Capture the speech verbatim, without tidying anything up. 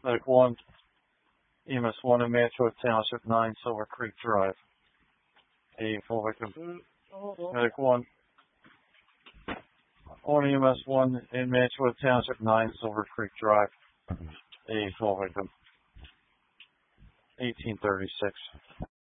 Medic one, E M S one in Mantua Township, nine Silver Creek Drive. A full victim. Medic one, one E M S one in Mantua Township, nine Silver Creek Drive. A full victim. eighteen thirty-six.